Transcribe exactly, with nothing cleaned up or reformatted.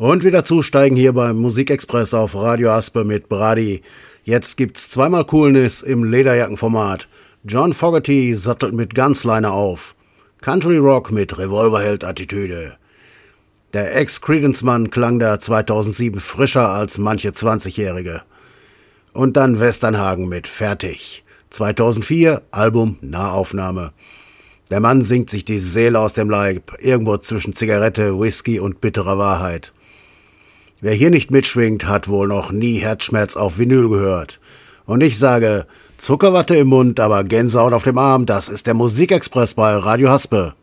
Und wieder zusteigen hier beim Musikexpress auf Radio Aspe mit Brady. Jetzt gibt's zweimal Coolness im Lederjackenformat. John Fogerty sattelt mit Gunsliner auf. Country Rock mit Revolverheld-Attitüde. Der Ex-Creedence-Mann klang da zweitausendsieben frischer als manche zwanzigjährige. Und dann Westernhagen mit Fertig. zweitausendvier, Album Nahaufnahme. Der Mann singt sich die Seele aus dem Leib, irgendwo zwischen Zigarette, Whisky und bitterer Wahrheit. Wer hier nicht mitschwingt, hat wohl noch nie Herzschmerz auf Vinyl gehört. Und ich sage, Zuckerwatte im Mund, aber Gänsehaut auf dem Arm, das ist der Musikexpress bei Radio Haspe.